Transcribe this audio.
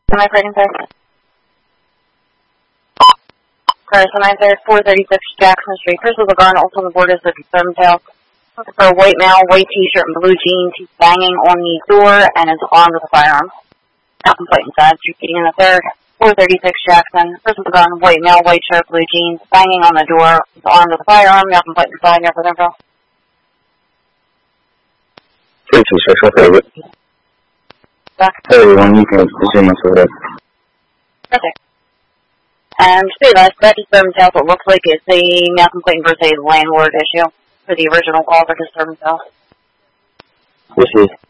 Am I writing there? Car 436 Jackson Street. Chris Lagarde, also the board is a confirmed tail. For a white male, white t-shirt and blue jeans. He's banging on the door and is armed with a firearm. Not complete inside. Repeating in the third. 436 Jackson. Person with a gun, white male, white shirt, blue jeans, banging on the door, is armed with a firearm. Not complete inside. Near for info. 326, I'll save it. Back. Hey everyone, you can assume us for that. Okay. And to be honest, that disturbance house, it looks like it's a male complaint versus a landlord issue for the original call for disturbance house. This is